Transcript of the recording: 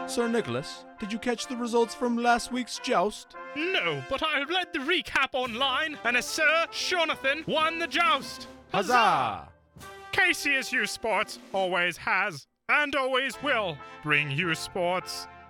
Sir Nicholas, did you catch the results from last week's joust? No, but I read the recap online, and as Sir Jonathan won the joust. Huzzah! KCSU Sports always has and always will bring you sports.